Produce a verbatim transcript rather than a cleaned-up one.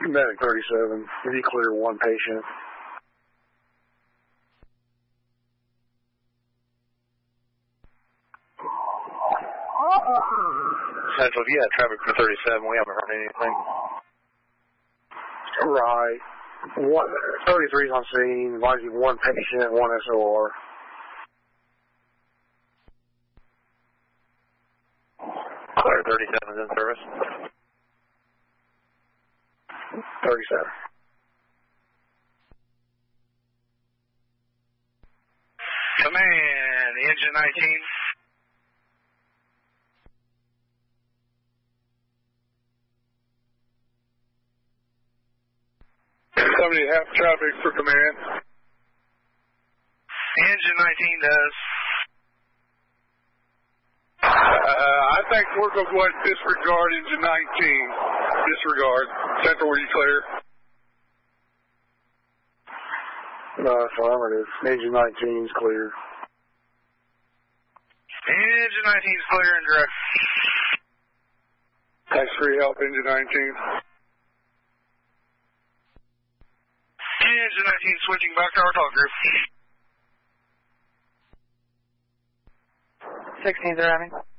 Medic thirty-seven, if you clear one patient. Central, yeah, traffic for thirty-seven, we haven't heard anything. Right. One, thirty-three's on scene, advising one patient, one S O R. Clear thirty-seven is in service. thirty-seven. Command, engine nineteen. Somebody have traffic for command. Engine nineteen does. Uh, I think we're going to go ahead and disregard engine nineteen. Disregard. Central, were you clear? No, affirmative. Engine nineteen's clear. Engine nineteen's clear and direct. Thanks for your help, engine nineteen. Engine nineteen switching back to our talk group. sixteen's arriving.